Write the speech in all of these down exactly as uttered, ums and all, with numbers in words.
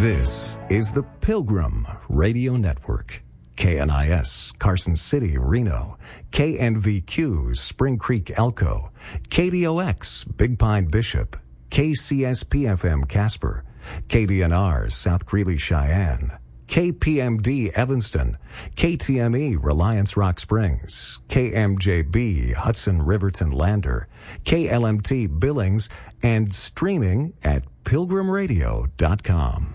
This is the Pilgrim Radio Network. K N I S, Carson City, Reno. K N V Q, Spring Creek, Elko. K D O X, Big Pine, Bishop. K C S P F M, Casper. K D N R, South Greeley, Cheyenne. K P M D, Evanston. K T M E, Reliance, Rock Springs. K M J B, Hudson, Riverton, Lander. K L M T, Billings, and streaming at pilgrim radio dot com.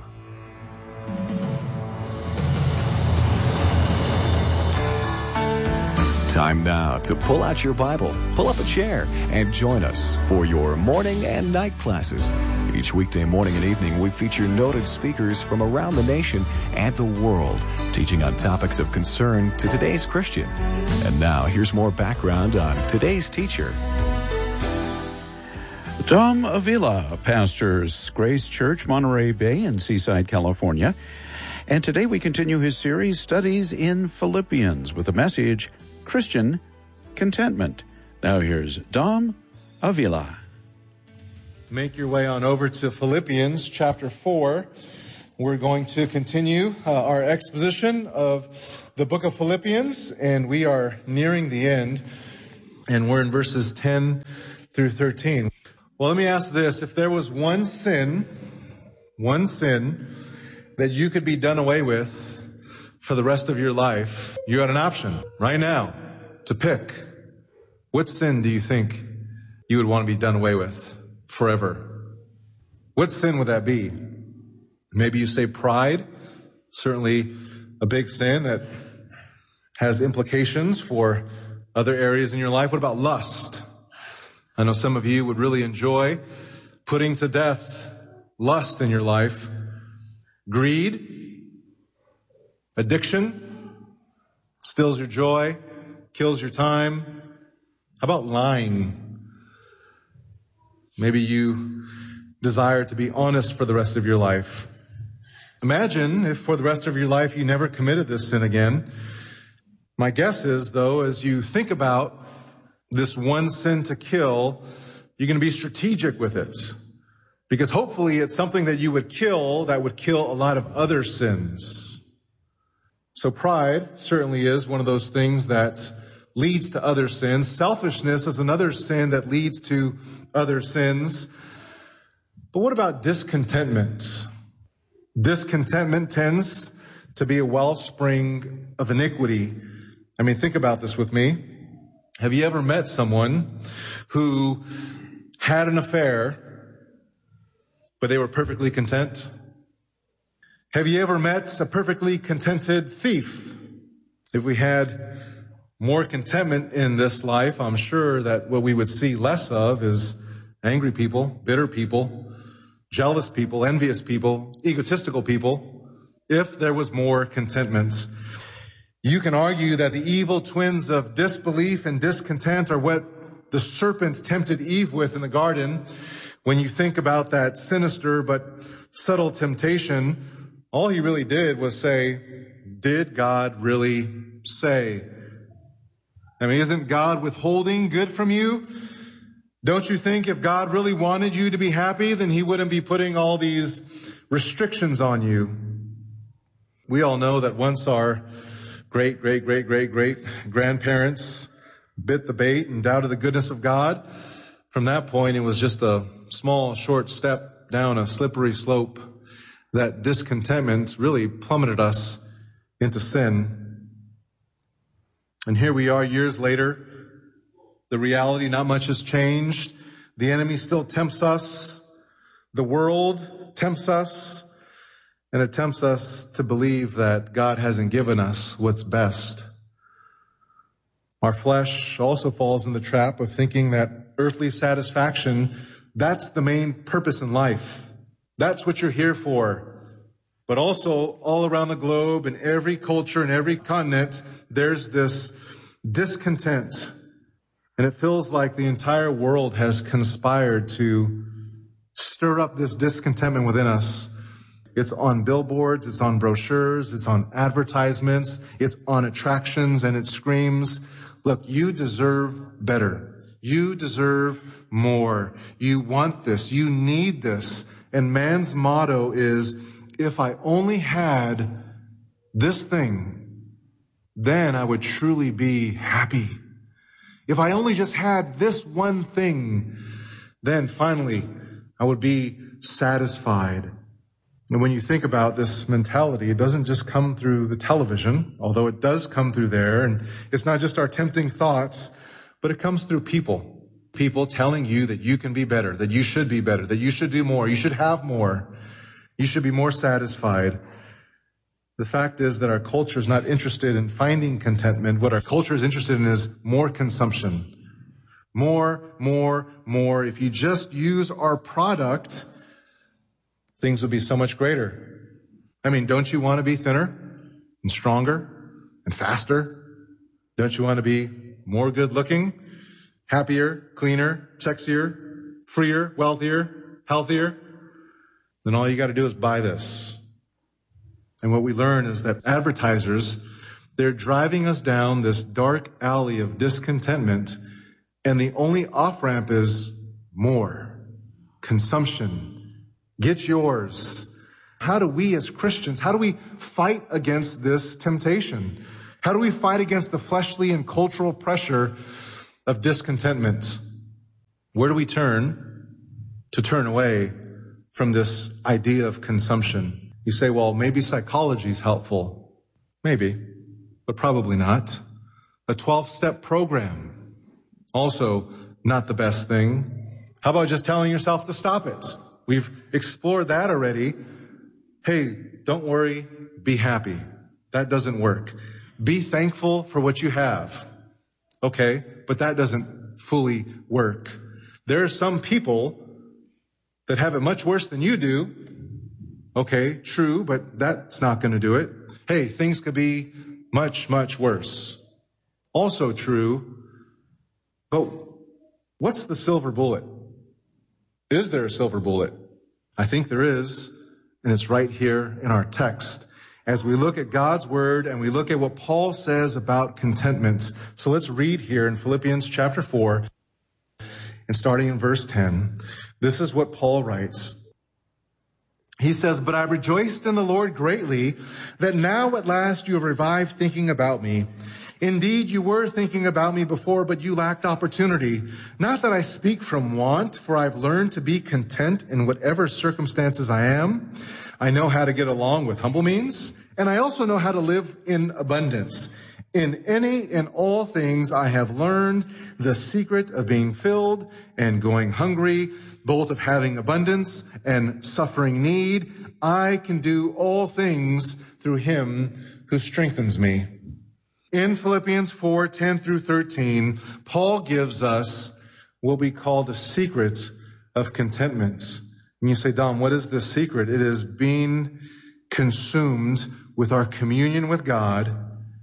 Time now to pull out your Bible, pull up a chair, and join us for your morning and night classes. Each weekday morning and evening, we feature noted speakers from around the nation and the world, teaching on topics of concern to today's Christian. And now, here's more background on today's teacher. Dom Avila pastors Grace Church, Monterey Bay in Seaside, California. And today we continue his series, Studies in Philippians, with a message, Christian Contentment. Now here's Dom Avila. Make your way on over to Philippians chapter four. We're going to continue uh, our exposition of the book of Philippians, and we are nearing the end, and we're in verses ten through thirteen. Well, let me ask this. If there was one sin, one sin that you could be done away with for the rest of your life, you had an option right now to pick. What sin do you think you would want to be done away with forever? What sin would that be? Maybe you say pride, certainly a big sin that has implications for other areas in your life. What about lust? I know some of you would really enjoy putting to death lust in your life. Greed, addiction, steals your joy, kills your time. How about lying? Maybe you desire to be honest for the rest of your life. Imagine if for the rest of your life you never committed this sin again. My guess is, though, as you think about this one sin to kill, you're going to be strategic with it. Because hopefully it's something that you would kill that would kill a lot of other sins. So pride certainly is one of those things that leads to other sins. Selfishness is another sin that leads to other sins. But what about discontentment? Discontentment tends to be a wellspring of iniquity. I mean, think about this with me. Have you ever met someone who had an affair, but they were perfectly content? Have you ever met a perfectly contented thief? If we had more contentment in this life, I'm sure that what we would see less of is angry people, bitter people, jealous people, envious people, egotistical people, if there was more contentment. You can argue that the evil twins of disbelief and discontent are what the serpent tempted Eve with in the garden. When you think about that sinister but subtle temptation, all he really did was say, did God really say? I mean, isn't God withholding good from you? Don't you think if God really wanted you to be happy, then he wouldn't be putting all these restrictions on you? We all know that once our great, great, great, great, great grandparents bit the bait and doubted the goodness of God. From that point, it was just a small, short step down a slippery slope. That discontentment really plummeted us into sin. And here we are years later. The reality, not much has changed. The enemy still tempts us. The world tempts us. And it tempts us to believe that God hasn't given us what's best. Our flesh also falls in the trap of thinking that earthly satisfaction, that's the main purpose in life. That's what you're here for. But also all around the globe, in every culture, in every continent, there's this discontent. And it feels like the entire world has conspired to stir up this discontentment within us. It's on billboards, it's on brochures, it's on advertisements, it's on attractions, and it screams, look, you deserve better. You deserve more. You want this. You need this. And man's motto is, if I only had this thing, then I would truly be happy. If I only just had this one thing, then finally I would be satisfied. And when you think about this mentality, it doesn't just come through the television, although it does come through there. And it's not just our tempting thoughts, but it comes through people. People telling you that you can be better, that you should be better, that you should do more, you should have more, you should be more satisfied. The fact is that our culture is not interested in finding contentment. What our culture is interested in is more consumption. More, more, more. If you just use our product, things would be so much greater. I mean, don't you want to be thinner and stronger and faster? Don't you want to be more good looking? Happier, cleaner, sexier, freer, wealthier, healthier? Then all you got to do is buy this. And what we learn is that advertisers, they're driving us down this dark alley of discontentment, and the only off-ramp is more. Consumption. Get yours. How do we as Christians, how do we fight against this temptation? How do we fight against the fleshly and cultural pressure of discontentment? Where do we turn to turn away from this idea of consumption? You say, well, maybe psychology is helpful. Maybe, but probably not. A twelve-step program, also not the best thing. How about just telling yourself to stop it? We've explored that already. Hey, don't worry, be happy. That doesn't work. Be thankful for what you have. Okay, but that doesn't fully work. There are some people that have it much worse than you do. Okay, true, but that's not going to do it. Hey, things could be much, much worse. Also true, but what's the silver bullet? Is there a silver bullet? I think there is, and it's right here in our text. As we look at God's word and we look at what Paul says about contentment. So let's read here in Philippians chapter four and starting in verse ten. This is what Paul writes. He says, "But I rejoiced in the Lord greatly that now at last you have revived thinking about me. Indeed, you were thinking about me before, but you lacked opportunity. Not that I speak from want, for I've learned to be content in whatever circumstances I am. I know how to get along with humble means, and I also know how to live in abundance. In any and all things I have learned the secret of being filled and going hungry, both of having abundance and suffering need. I can do all things through him who strengthens me." In Philippians four, ten through thirteen, Paul gives us what we call the secret of contentment. And you say, Dom, what is this secret? It is being consumed with our communion with God,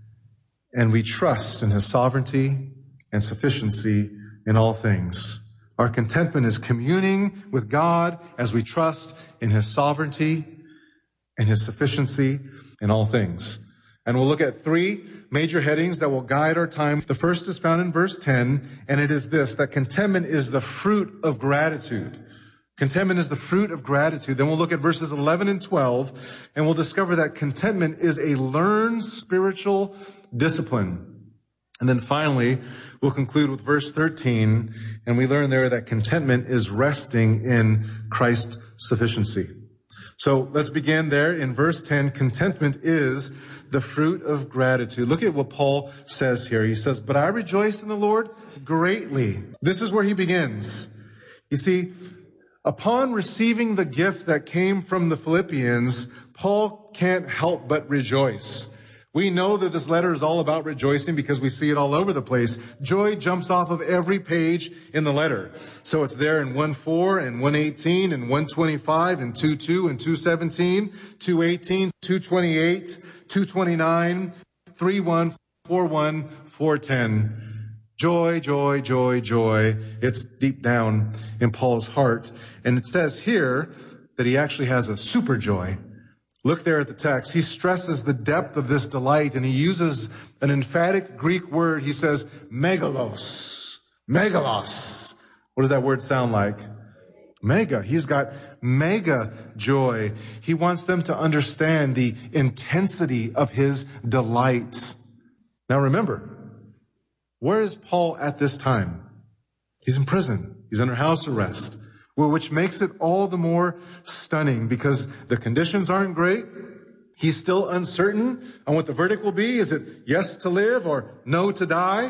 and we trust in his sovereignty and sufficiency in all things. Our contentment is communing with God as we trust in his sovereignty and his sufficiency in all things. And we'll look at three major headings that will guide our time. The first is found in verse ten, and it is this, that contentment is the fruit of gratitude. Contentment is the fruit of gratitude. Then we'll look at verses eleven and twelve, and we'll discover that contentment is a learned spiritual discipline. And then finally, we'll conclude with verse thirteen, and we learn there that contentment is resting in Christ's sufficiency. So let's begin there in verse ten. Contentment is the fruit of gratitude. Look at what Paul says here. He says, "But I rejoice in the Lord greatly." This is where he begins. You see, upon receiving the gift that came from the Philippians, Paul can't help but rejoice. We know that this letter is all about rejoicing because we see it all over the place. Joy jumps off of every page in the letter. So it's there in one four and one eighteen and one twenty-five and two two and two seventeen, two eighteen, two twenty-eight, two twenty-nine, three one, four one, four ten. Joy, joy, joy, joy. It's deep down in Paul's heart. And it says here that he actually has a super joy. Look there at the text. He stresses the depth of this delight, and he uses an emphatic Greek word. He says, megalos. Megalos. What does that word sound like? Mega. He's got mega joy. He wants them to understand the intensity of his delight. Now remember, where is Paul at this time? He's in prison. He's under house arrest, which makes it all the more stunning because the conditions aren't great. He's still uncertain on what the verdict will be. Is it yes to live or no to die?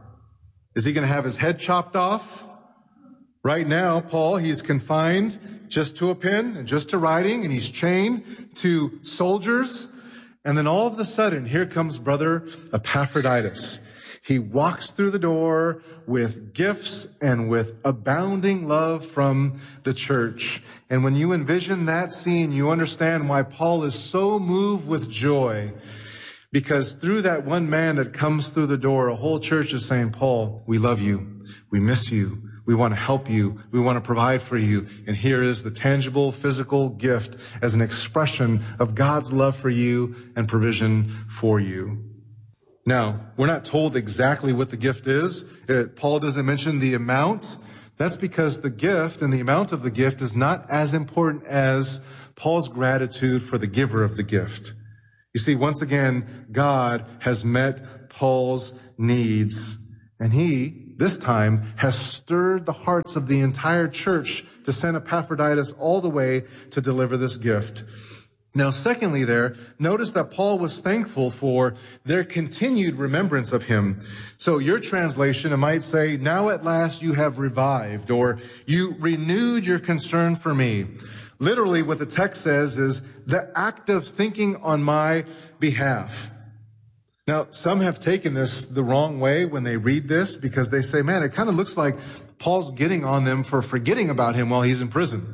Is he going to have his head chopped off? Right now, Paul, he's confined just to a pen and just to writing, and he's chained to soldiers. And then all of a sudden, here comes brother Epaphroditus. He walks through the door with gifts and with abounding love from the church. And when you envision that scene, you understand why Paul is so moved with joy. Because through that one man that comes through the door, a whole church is saying, Paul, we love you. We miss you. We want to help you. We want to provide for you. And here is the tangible, physical gift as an expression of God's love for you and provision for you. Now, we're not told exactly what the gift is. It, Paul doesn't mention the amount. That's because the gift and the amount of the gift is not as important as Paul's gratitude for the giver of the gift. You see, once again, God has met Paul's needs, and he, this time, has stirred the hearts of the entire church to send Epaphroditus all the way to deliver this gift. Now, secondly there, notice that Paul was thankful for their continued remembrance of him. So your translation, it might say, now at last you have revived, or you renewed your concern for me. Literally, what the text says is the act of thinking on my behalf. Now, some have taken this the wrong way when they read this because they say, man, it kind of looks like Paul's getting on them for forgetting about him while he's in prison.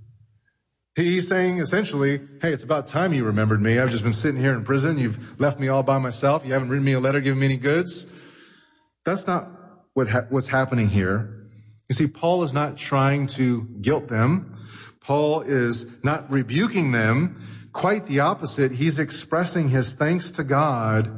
He's saying essentially, hey, it's about time you remembered me. I've just been sitting here in prison. You've left me all by myself. You haven't written me a letter, given me any goods. That's not what ha- what's happening here. You see, Paul is not trying to guilt them. Paul is not rebuking them. Quite the opposite. He's expressing his thanks to God.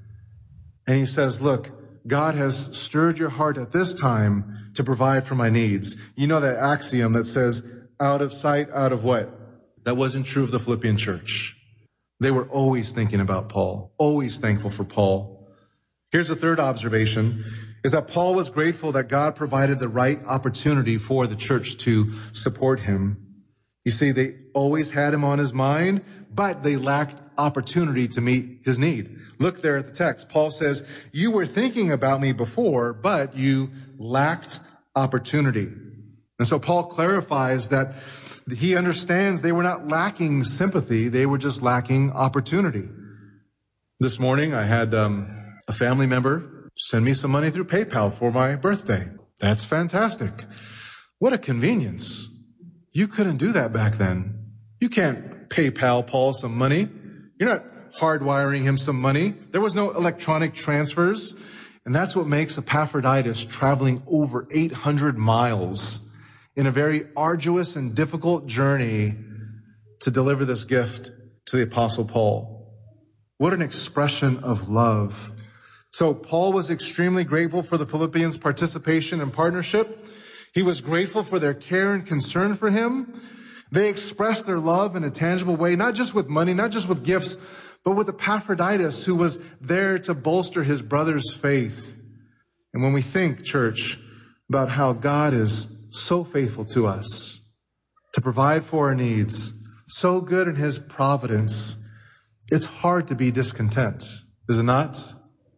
And he says, look, God has stirred your heart at this time to provide for my needs. You know that axiom that says, out of sight, out of what? That wasn't true of the Philippian church. They were always thinking about Paul, always thankful for Paul. Here's the third observation, is that Paul was grateful that God provided the right opportunity for the church to support him. You see, they always had him on his mind, but they lacked opportunity to meet his need. Look there at the text. Paul says, you were thinking about me before, but you lacked opportunity. And so Paul clarifies that he understands they were not lacking sympathy. They were just lacking opportunity. This morning, I had um, a family member send me some money through PayPal for my birthday. That's fantastic. What a convenience. You couldn't do that back then. You can't PayPal Paul some money. You're not hardwiring him some money. There was no electronic transfers. And that's what makes Epaphroditus traveling over eight hundred miles in a very arduous and difficult journey to deliver this gift to the Apostle Paul. What an expression of love. So Paul was extremely grateful for the Philippians' participation and partnership. He was grateful for their care and concern for him. They expressed their love in a tangible way, not just with money, not just with gifts, but with Epaphroditus, who was there to bolster his brother's faith. And when we think, church, about how God is so faithful to us, to provide for our needs, so good in his providence, it's hard to be discontent, is it not?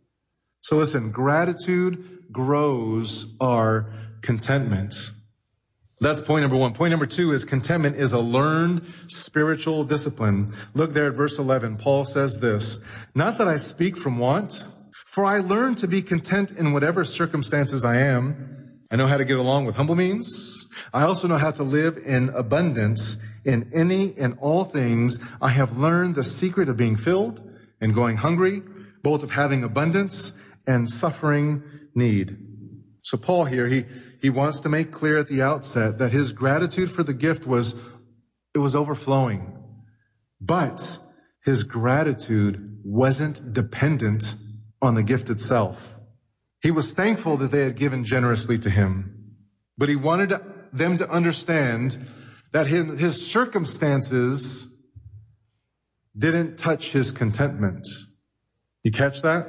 So listen, gratitude grows our contentment. That's point number one. Point number two is contentment is a learned spiritual discipline. Look there at verse eleven. Paul says this, not that I speak from want, for I learned to be content in whatever circumstances I am. I know how to get along with humble means. I also know how to live in abundance in any and all things. I have learned the secret of being filled and going hungry, both of having abundance and suffering need. So Paul here, he, he wants to make clear at the outset that his gratitude for the gift was, it was overflowing. But his gratitude wasn't dependent on the gift itself. He was thankful that they had given generously to him, but he wanted them to understand that his, his circumstances didn't touch his contentment. You catch that?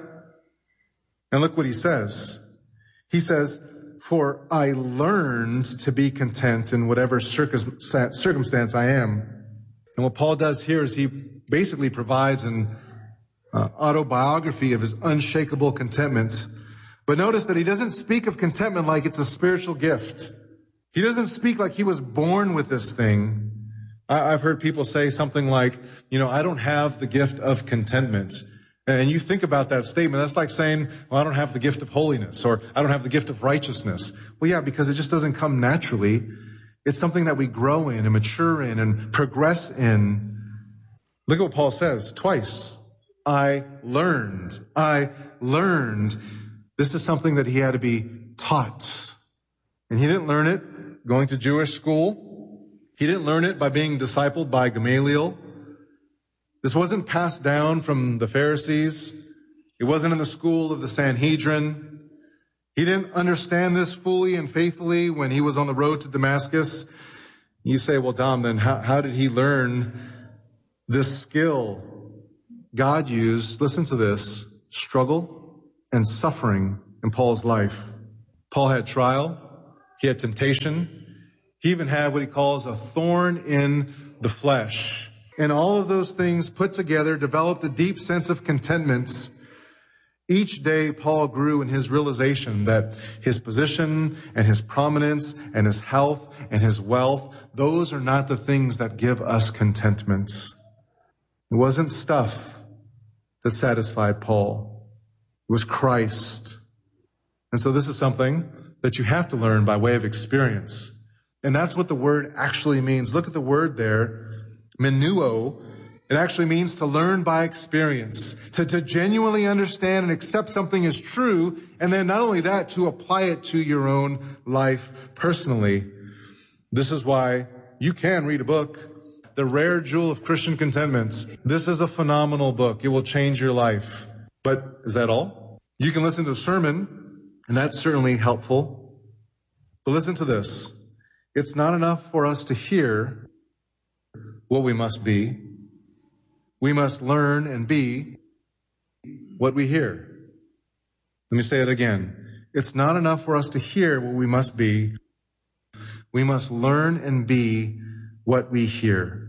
And look what he says. He says, for I learned to be content in whatever circumstance I am. And what Paul does here is he basically provides an uh, autobiography of his unshakable contentment. But notice that he doesn't speak of contentment like it's a spiritual gift. He doesn't speak like he was born with this thing. I, I've heard people say something like, you know, I don't have the gift of contentment. And you think about that statement, that's like saying, well, I don't have the gift of holiness, or I don't have the gift of righteousness. Well, yeah, because it just doesn't come naturally. It's something that we grow in and mature in and progress in. Look at what Paul says twice. I learned. I learned. This is something that he had to be taught. And he didn't learn it going to Jewish school. He didn't learn it by being discipled by Gamaliel. This wasn't passed down from the Pharisees. It wasn't in the school of the Sanhedrin. He didn't understand this fully and faithfully when he was on the road to Damascus. You say, well, Dom, then how, how did he learn this skill? God used, listen to this, struggle and suffering in Paul's life. Paul had trial. He had temptation. He even had what he calls a thorn in the flesh. And all of those things put together developed a deep sense of contentment. Each day, Paul grew in his realization that his position and his prominence and his health and his wealth, those are not the things that give us contentment. It wasn't stuff that satisfied Paul. It was Christ. And so this is something that you have to learn by way of experience. And that's what the word actually means. Look at the word there. Menuo, it actually means to learn by experience, to, to genuinely understand and accept something as true, and then not only that, to apply it to your own life personally. This is why you can read a book, The Rare Jewel of Christian Contentment. This is a phenomenal book. It will change your life. But is that all? You can listen to a sermon, and that's certainly helpful. But listen to this. It's not enough for us to hear what we must be. We must learn and be what we hear. Let me say it again. It's not enough for us to hear what we must be. We must learn and be what we hear.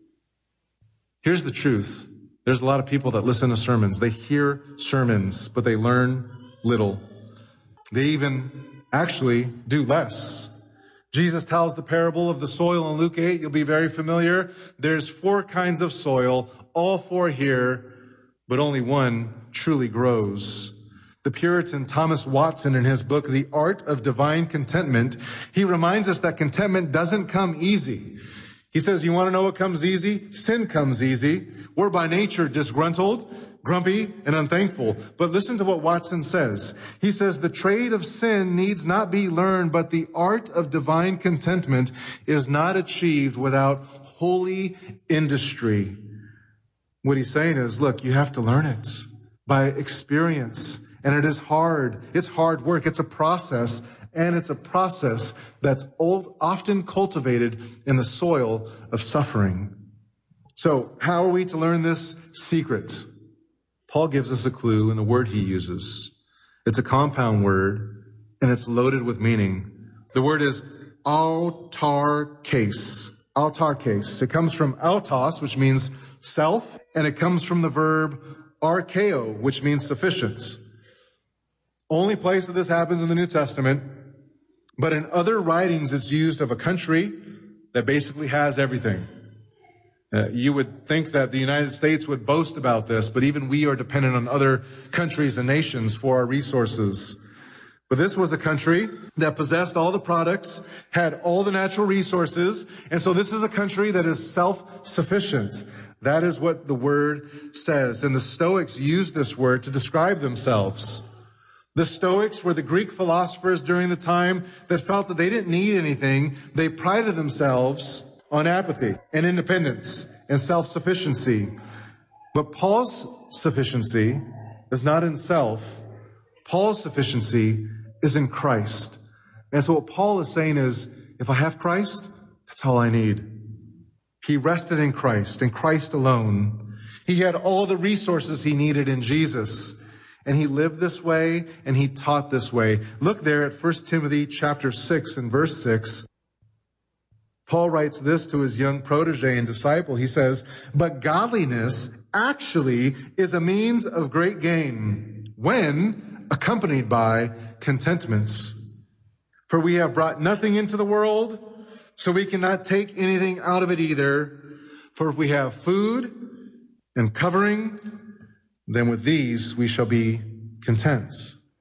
Here's the truth. There's a lot of people that listen to sermons. They hear sermons, but they learn little. They even actually do less. Jesus tells the parable of the soil in Luke eight. You'll be very familiar. There's four kinds of soil, all four here, but only one truly grows. The Puritan Thomas Watson, in his book, The Art of Divine Contentment, he reminds us that contentment doesn't come easy. He says, you want to know what comes easy? Sin comes easy. We're by nature disgruntled, grumpy, and unthankful. But listen to what Watson says. He says, the trade of sin needs not be learned, but the art of divine contentment is not achieved without holy industry. What he's saying is, look, you have to learn it by experience. And it is hard. It's hard work. It's a process. And it's a process that's old, often cultivated in the soil of suffering. So how are we to learn this secret? Paul gives us a clue in the word he uses. It's a compound word, and it's loaded with meaning. The word is autarkes. Autarkes. It comes from autos, which means self, and it comes from the verb arkeo, which means sufficient. Only place that this happens in the New Testament, but in other writings it's used of a country that basically has everything. Uh, you would think that the United States would boast about this, but even we are dependent on other countries and nations for our resources. But this was a country that possessed all the products, had all the natural resources, and so this is a country that is self-sufficient. That is what the word says, and the Stoics used this word to describe themselves. The Stoics were the Greek philosophers during the time that felt that they didn't need anything. They prided themselves on apathy and independence and self-sufficiency. But Paul's sufficiency is not in self. Paul's sufficiency is in Christ. And so what Paul is saying is, if I have Christ, that's all I need. He rested in Christ, in Christ alone. He had all the resources he needed in Jesus. And he lived this way, and he taught this way. Look there at First Timothy chapter six and verse six. Paul writes this to his young protege and disciple. He says, but godliness actually is a means of great gain when accompanied by contentments. For we have brought nothing into the world, so we cannot take anything out of it either. For if we have food and covering, then with these we shall be content.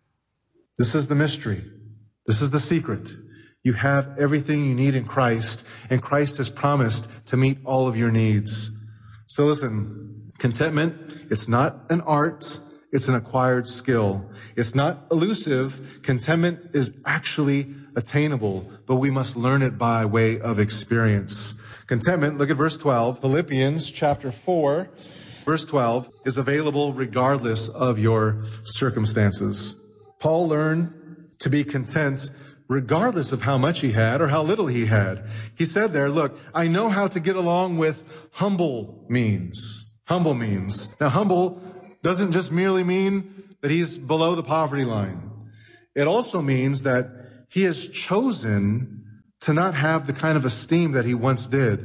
This is the mystery. This is the secret. You have everything you need in Christ, and Christ has promised to meet all of your needs. So listen, contentment, it's not an art, it's an acquired skill. It's not elusive. Contentment is actually attainable, but we must learn it by way of experience. Contentment, look at verse twelve, Philippians chapter four. Verse twelve is available regardless of your circumstances. Paul learned to be content regardless of how much he had or how little he had. He said there, look, I know how to get along with humble means. Humble means. Now, humble doesn't just merely mean that he's below the poverty line. It also means that he has chosen to not have the kind of esteem that he once did.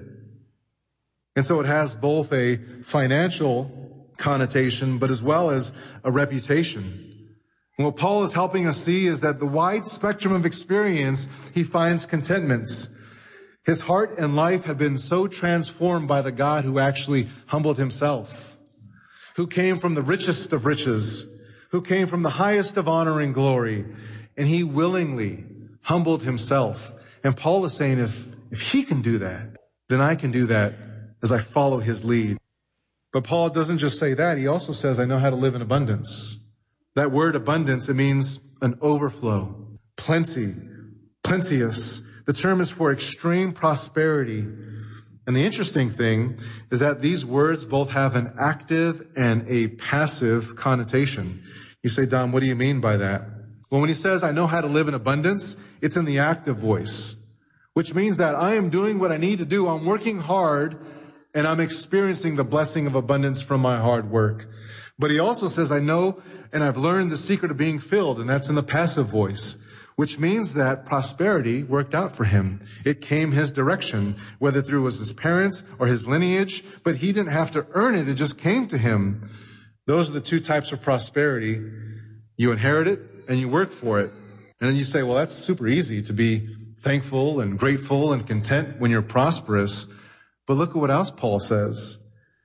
And so it has both a financial connotation, but as well as a reputation. And what Paul is helping us see is that the wide spectrum of experience, he finds contentments. His heart and life have been so transformed by the God who actually humbled himself, who came from the richest of riches, who came from the highest of honor and glory, and he willingly humbled himself. And Paul is saying, if, if he can do that, then I can do that as I follow his lead. But Paul doesn't just say that. He also says, I know how to live in abundance. That word abundance, it means an overflow, plenty, plenteous. The term is for extreme prosperity. And the interesting thing is that these words both have an active and a passive connotation. You say, Don, what do you mean by that? Well, when he says, I know how to live in abundance, it's in the active voice, which means that I am doing what I need to do. I'm working hard, and I'm experiencing the blessing of abundance from my hard work. But he also says, I know and I've learned the secret of being filled, and that's in the passive voice, which means that prosperity worked out for him. It came his direction, whether through his parents or his lineage, but he didn't have to earn it. It just came to him. Those are the two types of prosperity. You inherit it and you work for it. And then you say, well, that's super easy to be thankful and grateful and content when you're prosperous. But look at what else Paul says.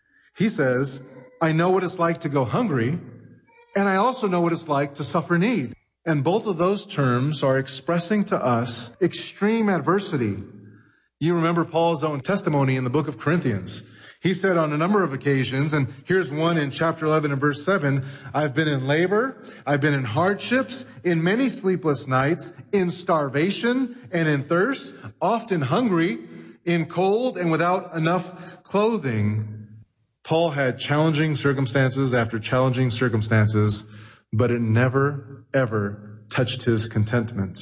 He says, I know what it's like to go hungry, and I also know what it's like to suffer need. And both of those terms are expressing to us extreme adversity. You remember Paul's own testimony in the book of Corinthians. He said on a number of occasions, and here's one in chapter eleven and verse seven, I've been in labor, I've been in hardships, in many sleepless nights, in starvation and in thirst, often hungry, in cold and without enough clothing. Paul had challenging circumstances after challenging circumstances, but it never, ever touched his contentment.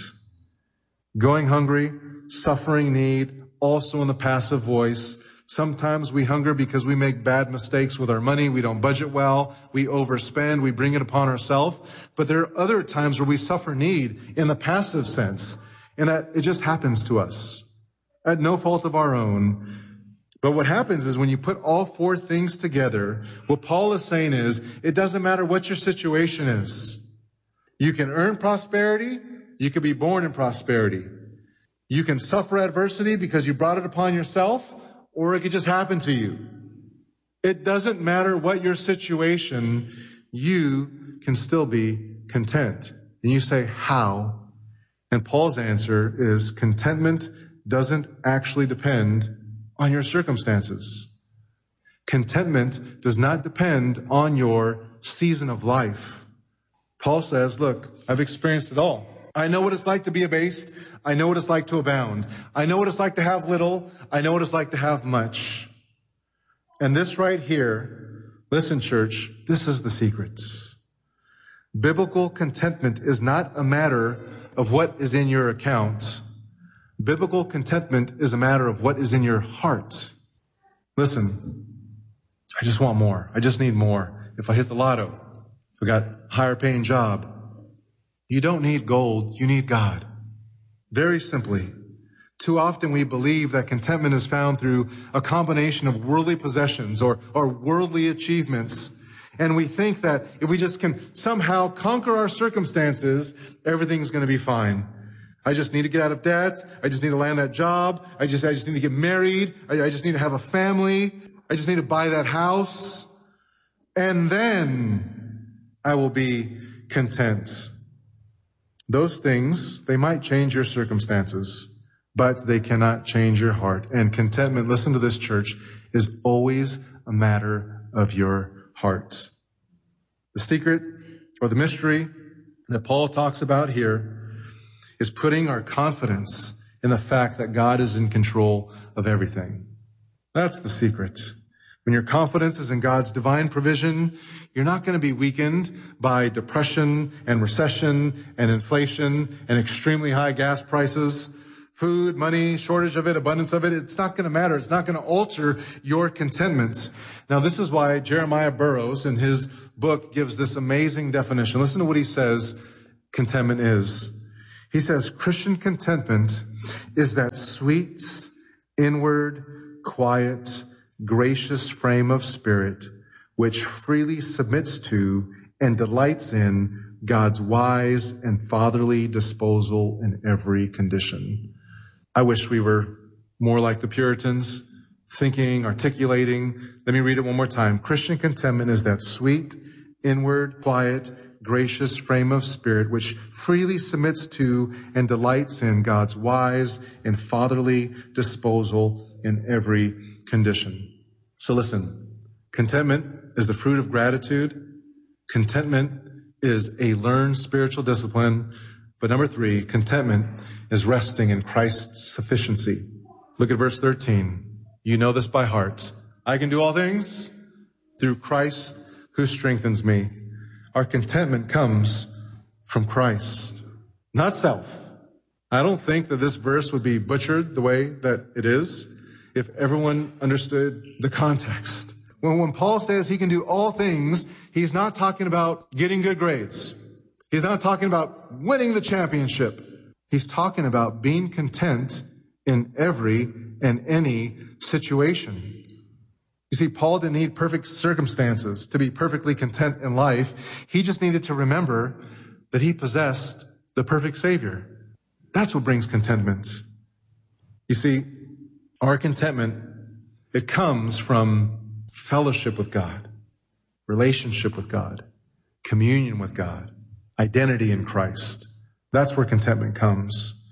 Going hungry, suffering need, also in the passive voice. Sometimes we hunger because we make bad mistakes with our money. We don't budget well. We overspend. We bring it upon ourselves. But there are other times where we suffer need in the passive sense, and that it just happens to us at no fault of our own. But what happens is when you put all four things together, what Paul is saying is, it doesn't matter what your situation is. You can earn prosperity. You can be born in prosperity. You can suffer adversity because you brought it upon yourself, or it could just happen to you. It doesn't matter what your situation, you can still be content. And you say, how? And Paul's answer is contentment doesn't actually depend on your circumstances. Contentment does not depend on your season of life. Paul says, look, I've experienced it all. I know what it's like to be abased. I know what it's like to abound. I know what it's like to have little. I know what it's like to have much. And this right here, listen, church, this is the secret. Biblical contentment is not a matter of what is in your account, Biblical contentment is a matter of what is in your heart. Listen, I just want more. I just need more. If I hit the lotto, if I got a higher paying job, you don't need gold, you need God. Very simply, too often we believe that contentment is found through a combination of worldly possessions or, or worldly achievements. And we think that if we just can somehow conquer our circumstances, everything's going to be fine. I just need to get out of debt. I just need to land that job. I just, I just need to get married. I, I just need to have a family. I just need to buy that house. And then I will be content. Those things, they might change your circumstances, but they cannot change your heart. And contentment, listen to this, church, is always a matter of your heart. The secret or the mystery that Paul talks about here is putting our confidence in the fact that God is in control of everything. That's the secret. When your confidence is in God's divine provision, you're not going to be weakened by depression and recession and inflation and extremely high gas prices, food, money, shortage of it, abundance of it. It's not going to matter. It's not going to alter your contentment. Now, this is why Jeremiah Burroughs in his book gives this amazing definition. Listen to what he says contentment is. He says, Christian contentment is that sweet, inward, quiet, gracious frame of spirit which freely submits to and delights in God's wise and fatherly disposal in every condition. I wish we were more like the Puritans, thinking, articulating. Let me read it one more time. Christian contentment is that sweet, inward, quiet, gracious frame of spirit which freely submits to and delights in God's wise and fatherly disposal in every condition. So listen, contentment is the fruit of gratitude. Contentment is a learned spiritual discipline. But number three, contentment is resting in Christ's sufficiency. Look at verse thirteen. You know this by heart. I can do all things through Christ who strengthens me. Our contentment comes from Christ, not self. I don't think that this verse would be butchered the way that it is if everyone understood the context. When, when Paul says he can do all things, he's not talking about getting good grades. He's not talking about winning the championship. He's talking about being content in every and any situation. You see, Paul didn't need perfect circumstances to be perfectly content in life. He just needed to remember that he possessed the perfect Savior. That's what brings contentment. You see, our contentment, it comes from fellowship with God, relationship with God, communion with God, identity in Christ. That's where contentment comes.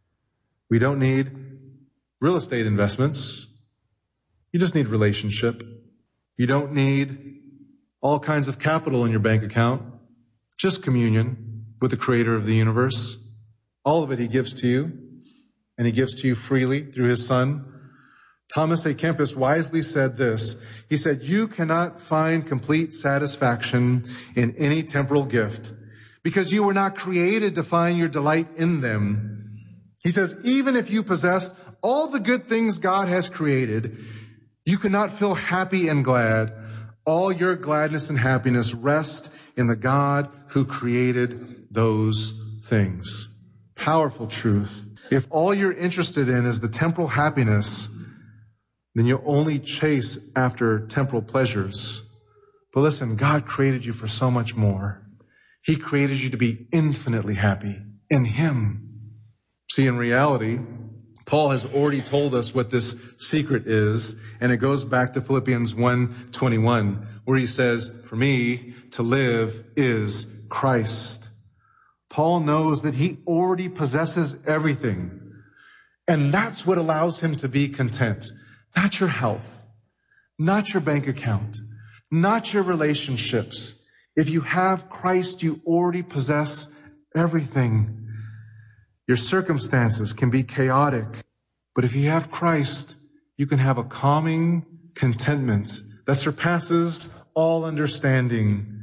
We don't need real estate investments. You just need relationship. You don't need all kinds of capital in your bank account. Just communion with the creator of the universe. All of it he gives to you, and he gives to you freely through his Son. Thomas A. Kempis wisely said this. He said, you cannot find complete satisfaction in any temporal gift because you were not created to find your delight in them. He says, even if you possessed all the good things God has created, you cannot feel happy and glad. All your gladness and happiness rest in the God who created those things. Powerful truth. If all you're interested in is the temporal happiness, then you'll only chase after temporal pleasures. But listen, God created you for so much more. He created you to be infinitely happy in Him. See, in reality, Paul has already told us what this secret is, and it goes back to Philippians one twenty-one, where he says, for me to live is Christ. Paul knows that he already possesses everything, and that's what allows him to be content. Not your health, not your bank account, not your relationships. If you have Christ, you already possess everything. Your circumstances can be chaotic, but if you have Christ, you can have a calming contentment that surpasses all understanding.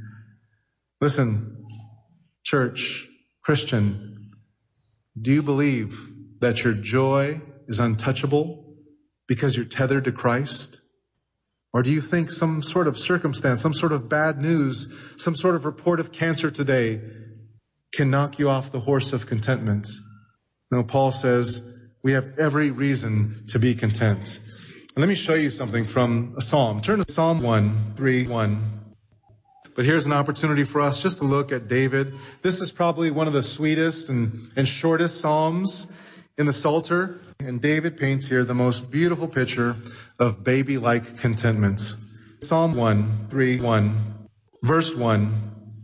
Listen, church, Christian, do you believe that your joy is untouchable because you're tethered to Christ? Or do you think some sort of circumstance, some sort of bad news, some sort of report of cancer today can knock you off the horse of contentment? No, Paul says we have every reason to be content. And let me show you something from a psalm. Turn to Psalm one, three, one. But here's an opportunity for us just to look at David. This is probably one of the sweetest and, and shortest psalms in the Psalter. And David paints here the most beautiful picture of baby-like contentment. Psalm one, three, one, verse one.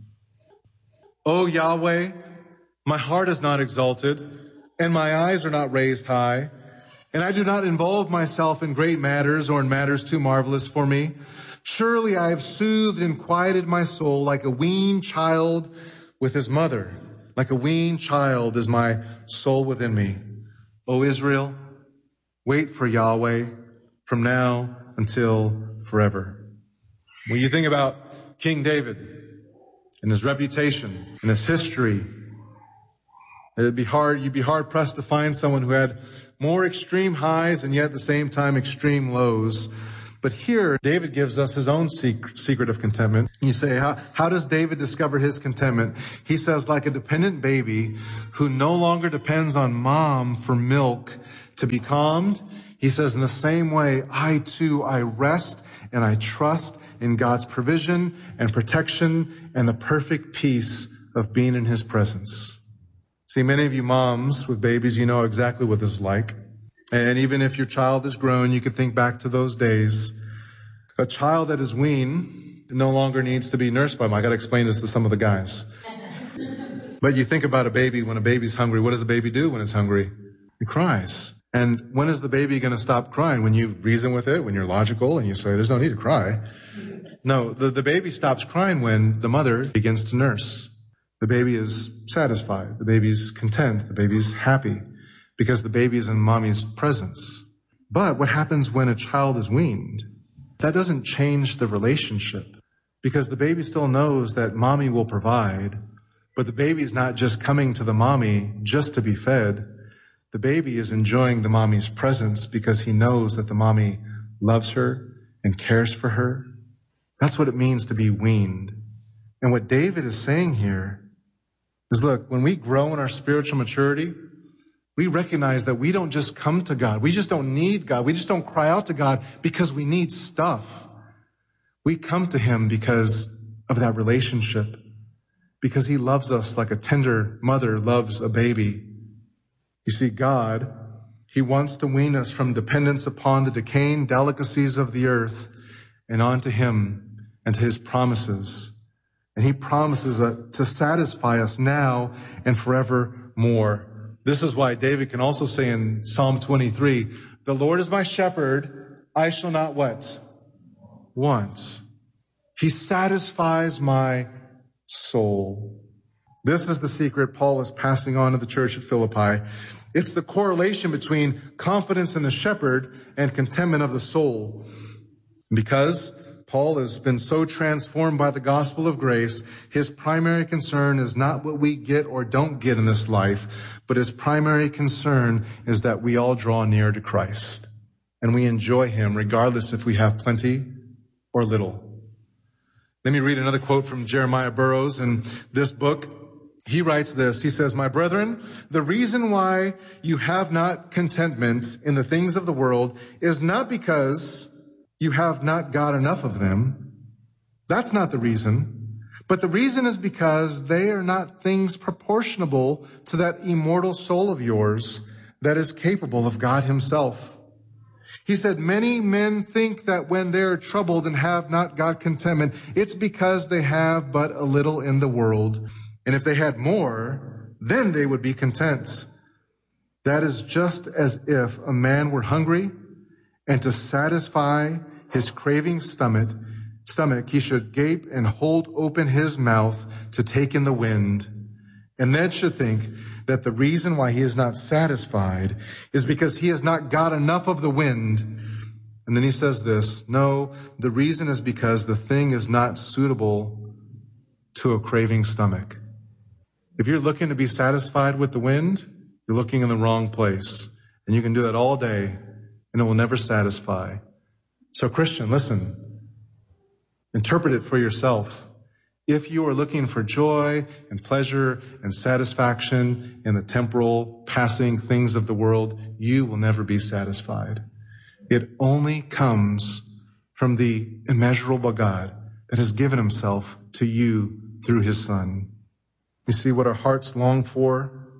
O Yahweh, my heart is not exalted, and my eyes are not raised high, and I do not involve myself in great matters or in matters too marvelous for me. Surely I have soothed and quieted my soul like a weaned child with his mother. Like a weaned child is my soul within me. O Israel, wait for Yahweh from now until forever. When you think about King David and his reputation and his history, it'd be hard, you'd be hard pressed to find someone who had more extreme highs and yet at the same time extreme lows. But here, David gives us his own secret of contentment. You say, how, how does David discover his contentment? He says, like a dependent baby who no longer depends on mom for milk to be calmed. He says, in the same way, I too, I rest and I trust in God's provision and protection and the perfect peace of being in his presence. See, many of you moms with babies, you know exactly what this is like. And even if your child is grown, you could think back to those days. A child that is weaned no longer needs to be nursed by mom. I got to explain this to some of the guys. But you think about a baby. When a baby's hungry, what does a baby do when it's hungry? It cries. And when is the baby going to stop crying? When you reason with it, when you're logical and you say, there's no need to cry. No, the, the baby stops crying when the mother begins to nurse. The baby is satisfied. The baby's content. The baby's happy because the baby is in mommy's presence. But what happens when a child is weaned? That doesn't change the relationship because the baby still knows that mommy will provide, but the baby is not just coming to the mommy just to be fed. The baby is enjoying the mommy's presence because he knows that the mommy loves her and cares for her. That's what it means to be weaned. And what David is saying here is, look, when we grow in our spiritual maturity, we recognize that we don't just come to God. We just don't need God. We just don't cry out to God because we need stuff. We come to him because of that relationship, because he loves us like a tender mother loves a baby. You see, God, he wants to wean us from dependence upon the decaying delicacies of the earth and onto him and to his promises. And he promises to satisfy us now and forevermore. This is why David can also say in Psalm twenty-three, the Lord is my shepherd, I shall not what? Want. He satisfies my soul. This is the secret Paul is passing on to the church at Philippi. It's the correlation between confidence in the shepherd and contentment of the soul. Because Paul has been so transformed by the gospel of grace, his primary concern is not what we get or don't get in this life, but his primary concern is that we all draw near to Christ and we enjoy him regardless if we have plenty or little. Let me read another quote from Jeremiah Burroughs in this book. He writes this. He says, my brethren, the reason why you have not contentment in the things of the world is not because you have not got enough of them. That's not the reason. But the reason is because they are not things proportionable to that immortal soul of yours that is capable of God himself. He said, many men think that when they're troubled and have not got contentment, it's because they have but a little in the world. And if they had more, then they would be content. That is just as if a man were hungry, and to satisfy his craving stomach, stomach, he should gape and hold open his mouth to take in the wind, and then should think that the reason why he is not satisfied is because he has not got enough of the wind. And then he says this, no, the reason is because the thing is not suitable to a craving stomach. If you're looking to be satisfied with the wind, You're looking in the wrong place. And you can do that all day, and it will never satisfy. So Christian, listen. Interpret it for yourself. If you are looking for joy and pleasure and satisfaction in the temporal, passing things of the world, you will never be satisfied. It only comes from the immeasurable God that has given himself to you through his Son. You see, what our hearts long for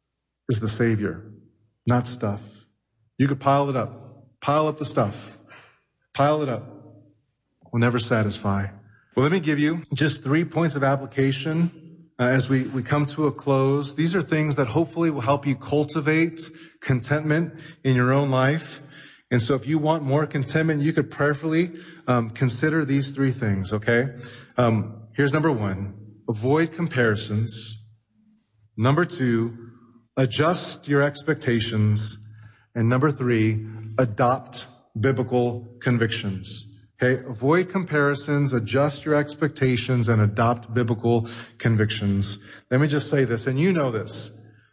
is the Savior, not stuff. You could pile it up. Pile up the stuff. Pile it up. Will never satisfy. Well, let me give you just three points of application uh, as we, we come to a close. These are things that hopefully will help you cultivate contentment in your own life. And so if you want more contentment, you could prayerfully um, consider these three things, okay? Um, here's number one. Avoid comparisons. Number two, adjust your expectations. And number three, adopt biblical convictions. Okay, avoid comparisons, adjust your expectations, and adopt biblical convictions. Let me just say this, and you know this.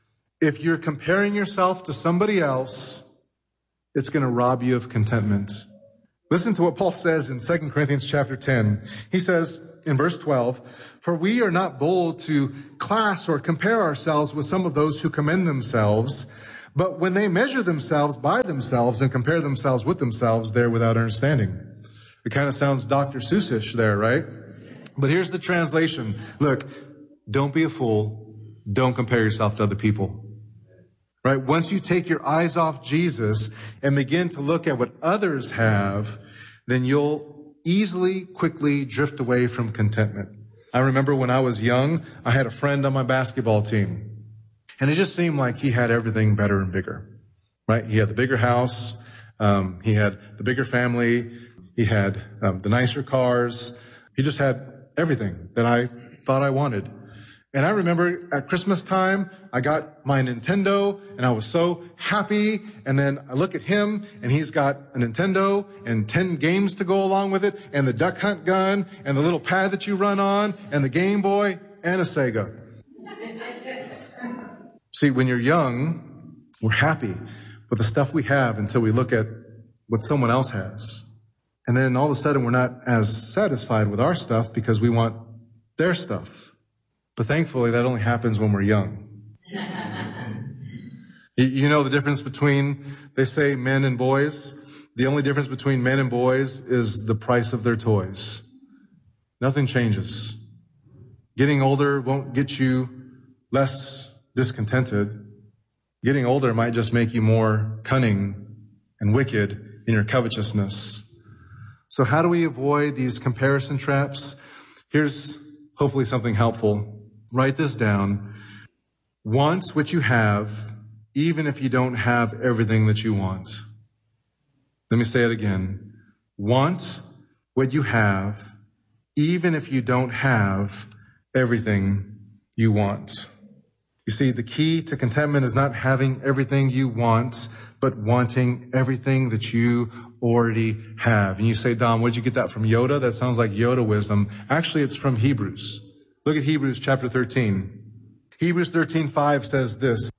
If you're comparing yourself to somebody else, it's going to rob you of contentment. Listen to what Paul says in Second Corinthians chapter ten. He says in verse twelve, "For we are not bold to class or compare ourselves with some of those who commend themselves, but when they measure themselves by themselves and compare themselves with themselves, they're without understanding." It kind of sounds Doctor Seussish there, right? But here's the translation. Look, don't be a fool. Don't compare yourself to other people. Right? Once you take your eyes off Jesus and begin to look at what others have, then you'll easily, quickly drift away from contentment. I remember when I was young, I had a friend on my basketball team. And it just seemed like he had everything better and bigger. Right? He had the bigger house. Um, he had the bigger family. He had um, the nicer cars. He just had everything that I thought I wanted. And I remember at Christmas time, I got my Nintendo and I was so happy. And then I look at him and he's got a Nintendo and ten games to go along with it and the duck hunt gun and the little pad that you run on and the Game Boy and a Sega. See, when you're young, we're happy with the stuff we have until we look at what someone else has. And then all of a sudden we're not as satisfied with our stuff because we want their stuff. But thankfully that only happens when we're young. You know the difference between, they say, men and boys? The only difference between men and boys is the price of their toys. Nothing changes. Getting older won't get you less discontented. Getting older might just make you more cunning and wicked in your covetousness. So how do we avoid these comparison traps? Here's hopefully something helpful. Write this down. Want what you have, even if you don't have everything that you want. Let me say it again. Want what you have, even if you don't have everything you want. You see, the key to contentment is not having everything you want, but wanting everything that you already have. And you say, Don, where'd you get that from? Yoda? That sounds like Yoda wisdom. Actually, it's from Hebrews. Look at Hebrews chapter thirteen. Hebrews thirteen five says this.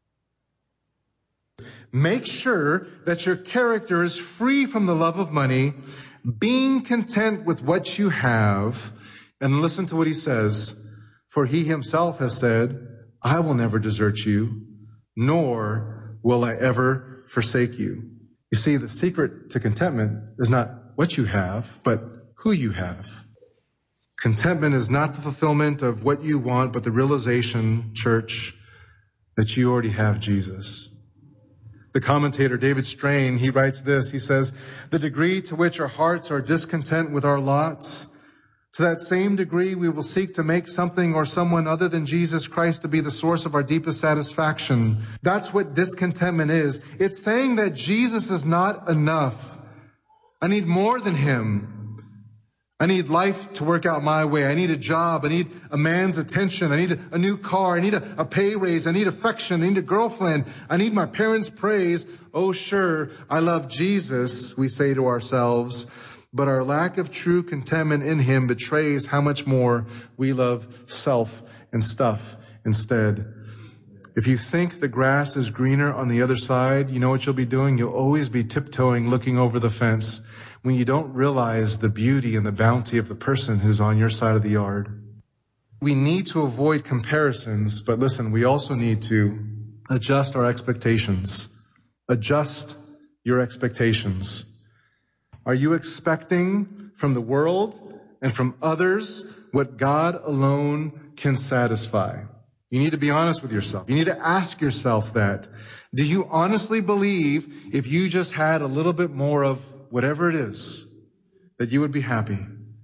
Make sure that your character is free from the love of money, being content with what you have. And listen to what he says. For he himself has said, I will never desert you, nor will I ever forsake you. You see, the secret to contentment is not what you have, but who you have. Contentment is not the fulfillment of what you want, but the realization, church, that you already have Jesus. The commentator David Strain, he writes this. He says, the degree to which our hearts are discontent with our lots, to that same degree we will seek to make something or someone other than Jesus Christ to be the source of our deepest satisfaction. That's what discontentment is. It's saying that Jesus is not enough. I need more than him. I need life to work out my way. I need a job. I need a man's attention. I need a, a new car. I need a, a pay raise. I need affection. I need a girlfriend. I need my parents' praise. Oh, sure, I love Jesus, we say to ourselves. But our lack of true contentment in him betrays how much more we love self and stuff instead. If you think the grass is greener on the other side, you know what you'll be doing? You'll always be tiptoeing, looking over the fence when you don't realize the beauty and the bounty of the person who's on your side of the yard. We need to avoid comparisons, but listen, we also need to adjust our expectations. Adjust your expectations. Are you expecting from the world and from others what God alone can satisfy? You need to be honest with yourself. You need to ask yourself that. Do you honestly believe if you just had a little bit more of whatever it is, that you would be happy?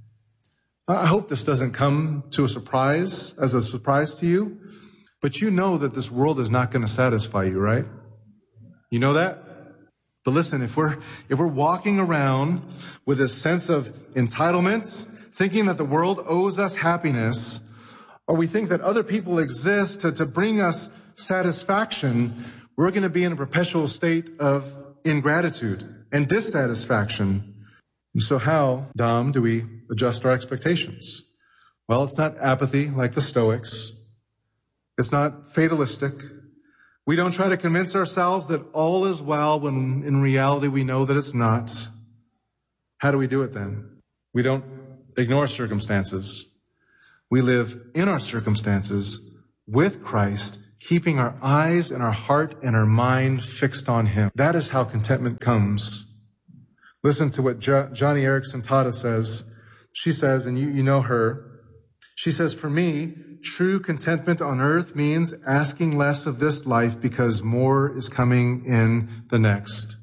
I hope this doesn't come to a surprise, as a surprise to you, but you know that this world is not going to satisfy you, right? You know that? But listen, if we're, if we're walking around with a sense of entitlement, thinking that the world owes us happiness, or we think that other people exist to, to bring us satisfaction, we're going to be in a perpetual state of ingratitude and dissatisfaction. And so how, Dom, do we adjust our expectations? Well, it's not apathy like the Stoics. It's not fatalistic. We don't try to convince ourselves that all is well when in reality we know that it's not. How do we do it then? We don't ignore circumstances. We live in our circumstances with Christ, keeping our eyes and our heart and our mind fixed on Him. That is how contentment comes. Listen to what jo- Johnny Erickson Tada says. She says, and you, you know her, she says, for me, true contentment on earth means asking less of this life because more is coming in the next.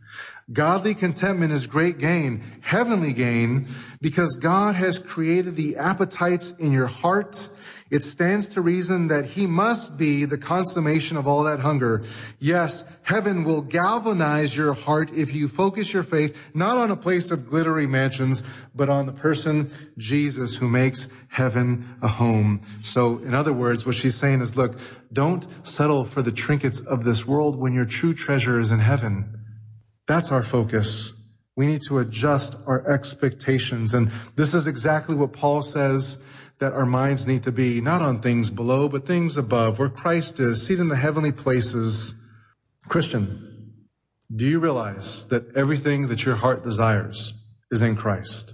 Godly contentment is great gain, heavenly gain, because God has created the appetites in your heart. It stands to reason that He must be the consummation of all that hunger. Yes, heaven will galvanize your heart if you focus your faith not on a place of glittery mansions, but on the person, Jesus, who makes heaven a home. So, in other words, what she's saying is, look, don't settle for the trinkets of this world when your true treasure is in heaven. That's our focus. We need to adjust our expectations. And this is exactly what Paul says that our minds need to be, not on things below, but things above, where Christ is, seated in the heavenly places. Christian, do you realize that everything that your heart desires is in Christ?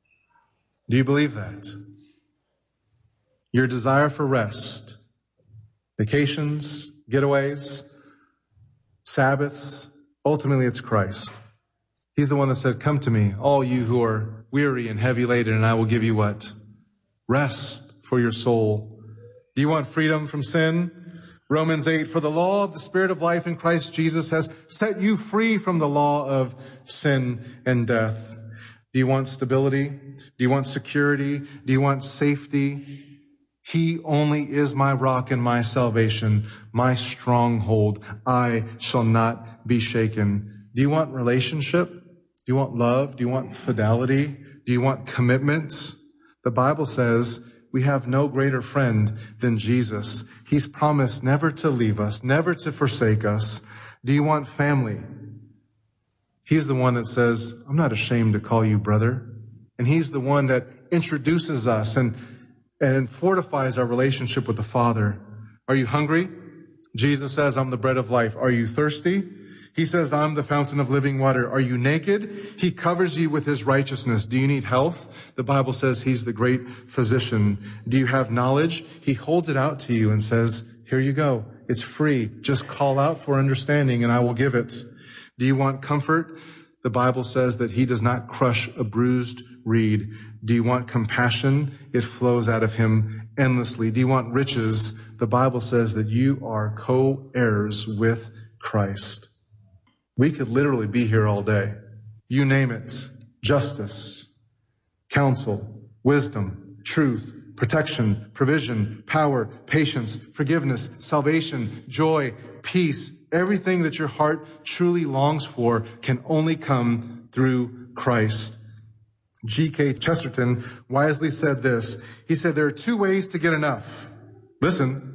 Do you believe that? Your desire for rest, vacations, getaways, Sabbaths, ultimately it's Christ. He's the one that said, come to me, all you who are weary and heavy laden, and I will give you what? Rest for your soul. Do you want freedom from sin? Romans eight, for the law of the Spirit of life in Christ Jesus has set you free from the law of sin and death. Do you want stability? Do you want security? Do you want safety? He only is my rock and my salvation, my stronghold. I shall not be shaken. Do you want relationship? Do you want love? Do you want fidelity? Do you want commitment? The Bible says we have no greater friend than Jesus. He's promised never to leave us, never to forsake us. Do you want family? He's the one that says, I'm not ashamed to call you brother. And He's the one that introduces us and, and fortifies our relationship with the Father. Are you hungry? Jesus says, I'm the bread of life. Are you thirsty? He says, I'm the fountain of living water. Are you naked? He covers you with His righteousness. Do you need health? The Bible says He's the great physician. Do you have knowledge? He holds it out to you and says, here you go. It's free. Just call out for understanding and I will give it. Do you want comfort? The Bible says that He does not crush a bruised reed. Do you want compassion? It flows out of Him endlessly. Do you want riches? The Bible says that you are co-heirs with Christ. We could literally be here all day. You name it. Justice, counsel, wisdom, truth, protection, provision, power, patience, forgiveness, salvation, joy, peace. Everything that your heart truly longs for can only come through Christ. G K Chesterton wisely said this. He said, there are two ways to get enough. Listen.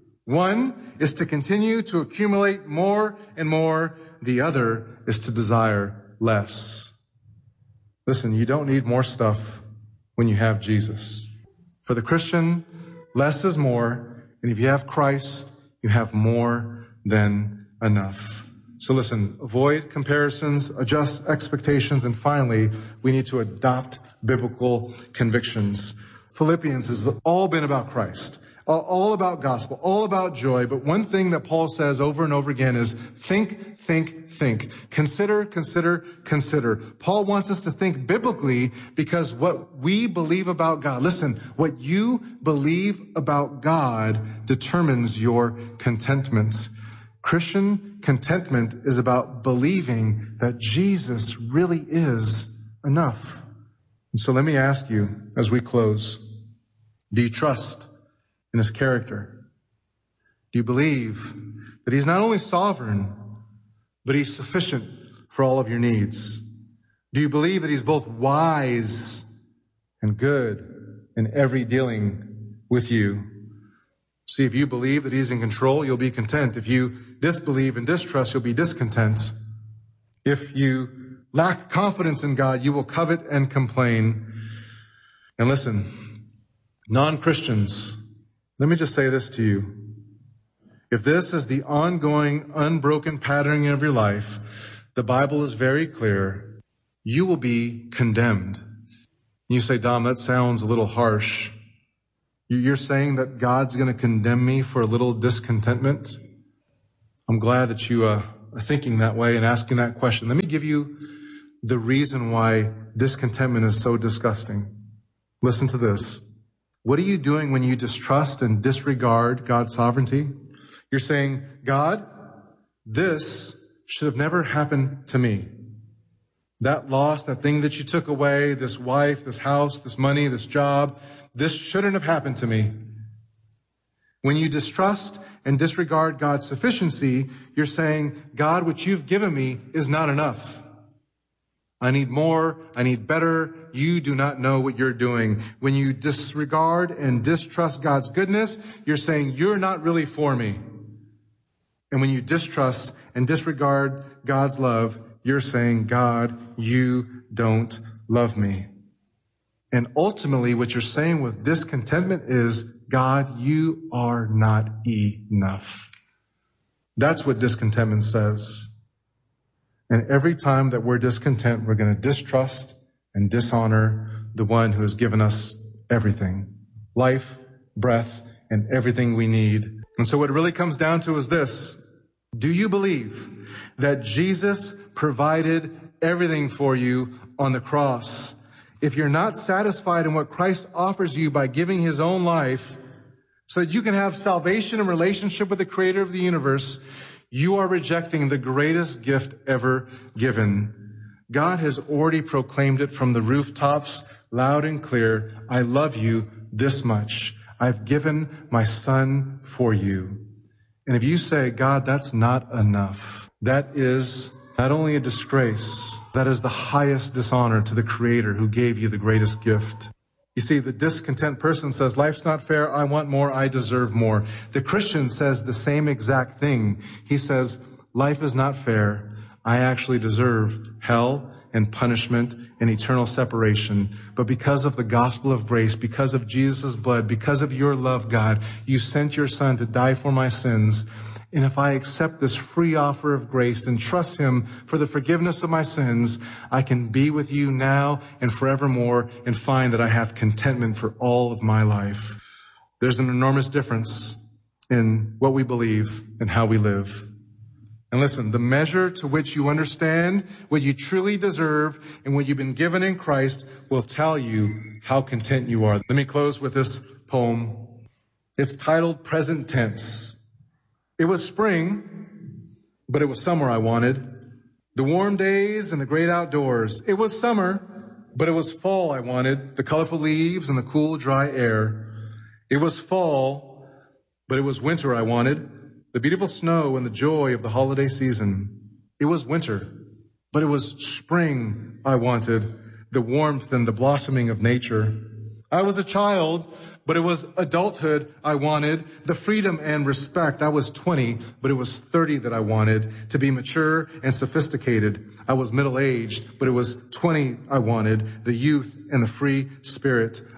One is to continue to accumulate more and more. The other is to desire less. Listen, you don't need more stuff when you have Jesus. For the Christian, less is more. And if you have Christ, You have more than enough. So listen, avoid comparisons, adjust expectations, and finally, we need to adopt biblical convictions. Philippians has all been about Christ, all about gospel, all about joy. But one thing that Paul says over and over again is think, think, think. Consider, consider, consider. Paul wants us to think biblically because what we believe about God, listen, what you believe about God determines your contentment. Christian contentment is about believing that Jesus really is enough. And so let me ask you as we close, do you trust in his character? Do you believe that he's not only sovereign, but he's sufficient for all of your needs? Do you believe that he's both wise and good in every dealing with you? See, if you believe that he's in control, you'll be content. If you disbelieve and distrust, you'll be discontent. If you lack confidence in God, you will covet and complain. And listen, non-Christians, let me just say this to you. If this is the ongoing, unbroken pattern of your life, the Bible is very clear. You will be condemned. You say, Dom, that sounds a little harsh. You're saying that God's going to condemn me for a little discontentment? I'm glad that you uh, are thinking that way and asking that question. Let me give you the reason why discontentment is so disgusting. Listen to this. What are you doing when you distrust and disregard God's sovereignty? You're saying, God, this should have never happened to me. That loss, that thing that you took away, this wife, this house, this money, this job, this shouldn't have happened to me. When you distrust and disregard God's sufficiency, you're saying, God, what you've given me is not enough. I need more. I need better. You do not know what you're doing. When you disregard and distrust God's goodness, you're saying, you're not really for me. And when you distrust and disregard God's love, you're saying, God, you don't love me. And ultimately, what you're saying with discontentment is, God, you are not enough. That's what discontentment says. And every time that we're discontent, we're going to distrust and dishonor the one who has given us everything. Life, breath, and everything we need. And so what it really comes down to is this. Do you believe that Jesus provided everything for you on the cross? If you're not satisfied in what Christ offers you by giving his own life so that you can have salvation and relationship with the creator of the universe, you are rejecting the greatest gift ever given. God has already proclaimed it from the rooftops, loud and clear. I love you this much. I've given my son for you. And if you say, God, that's not enough, that is not only a disgrace, that is the highest dishonor to the creator who gave you the greatest gift. You see, the discontent person says, life's not fair. I want more. I deserve more. The Christian says the same exact thing. He says, life is not fair. I actually deserve hell and punishment and eternal separation. But because of the gospel of grace, because of Jesus' blood, because of your love, God, you sent your son to die for my sins. And if I accept this free offer of grace and trust him for the forgiveness of my sins, I can be with you now and forevermore and find that I have contentment for all of my life. There's an enormous difference in what we believe and how we live. And listen, the measure to which you understand what you truly deserve and what you've been given in Christ will tell you how content you are. Let me close with this poem. It's titled Present Tense. It was spring, but it was summer I wanted. The warm days and the great outdoors. It was summer, but it was fall I wanted. The colorful leaves and the cool, dry air. It was fall, but it was winter I wanted. The beautiful snow and the joy of the holiday season. It was winter, but it was spring I wanted. The warmth and the blossoming of nature. I was a child, but it was adulthood I wanted. The freedom and respect. I was twenty, but it was thirty that I wanted. To be mature and sophisticated. I was middle-aged, but it was twenty I wanted. The youth and the free spirit.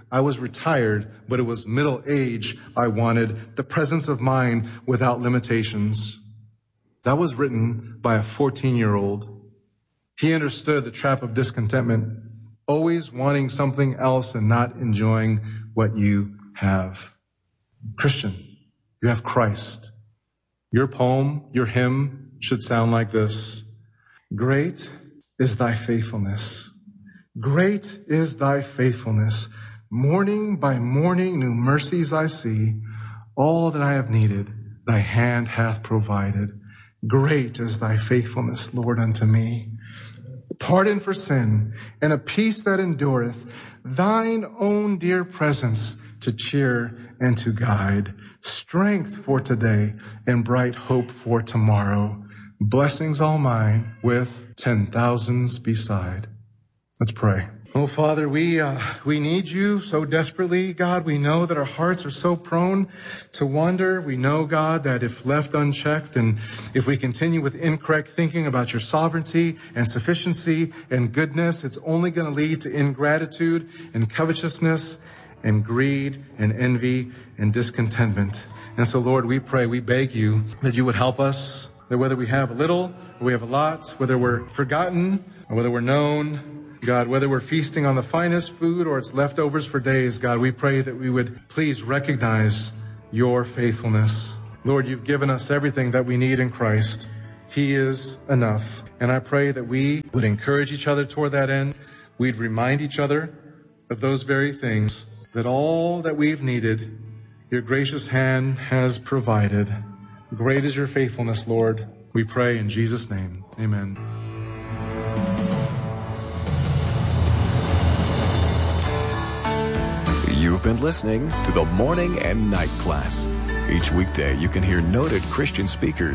I was retired, but it was middle age I wanted, the presence of mind without limitations. That was written by a fourteen-year-old. He understood the trap of discontentment, always wanting something else and not enjoying what you have. Christian, you have Christ. Your poem, your hymn should sound like this. Great is thy faithfulness. Great is thy faithfulness. Morning by morning new mercies I see. All that I have needed, thy hand hath provided. Great is thy faithfulness, Lord, unto me. Pardon for sin and a peace that endureth, thine own dear presence to cheer and to guide, strength for today and bright hope for tomorrow, blessings all mine with ten thousands beside. Let's pray. Oh, Father, we uh, we need you so desperately, God. We know that our hearts are so prone to wander. We know, God, that if left unchecked and if we continue with incorrect thinking about your sovereignty and sufficiency and goodness, it's only going to lead to ingratitude and covetousness and greed and envy and discontentment. And so, Lord, we pray, we beg you that you would help us, that whether we have a little or we have a lot, whether we're forgotten or whether we're known, God, whether we're feasting on the finest food or it's leftovers for days, God, we pray that we would please recognize your faithfulness. Lord, you've given us everything that we need in Christ. He is enough. And I pray that we would encourage each other toward that end. We'd remind each other of those very things, that all that we've needed, your gracious hand has provided. Great is your faithfulness, Lord. We pray in Jesus' name. Amen. You've been listening to the Morning and Night Class. Each weekday, you can hear noted Christian speakers